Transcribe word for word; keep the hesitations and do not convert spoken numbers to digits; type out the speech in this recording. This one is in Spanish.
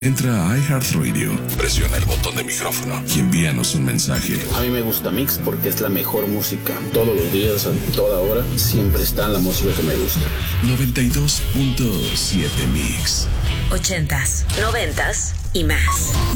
Entra a iHeartRadio, presiona el botón de micrófono y envíanos un mensaje. A mí me gusta Mix porque es la mejor música. Todos los días, a toda hora, siempre está la música que me gusta. noventa y dos punto siete Mix. Ochentas, noventas y más.